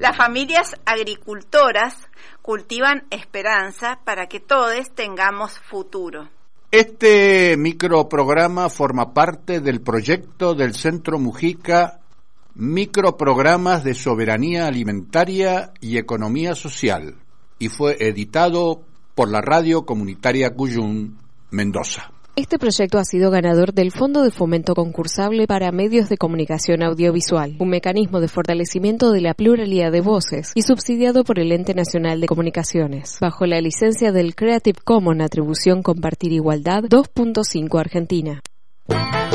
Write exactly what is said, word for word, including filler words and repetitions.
Las familias agricultoras cultivan esperanza para que todos tengamos futuro. Este microprograma forma parte del proyecto del Centro Mujica, Microprogramas de Soberanía Alimentaria y Economía Social, y fue editado por la Radio Comunitaria Cuyum, Mendoza. Este proyecto ha sido ganador del Fondo de Fomento Concursable para Medios de Comunicación Audiovisual, un mecanismo de fortalecimiento de la pluralidad de voces y subsidiado por el Ente Nacional de Comunicaciones, bajo la licencia del Creative Commons Atribución Compartir Igualdad dos punto cinco Argentina.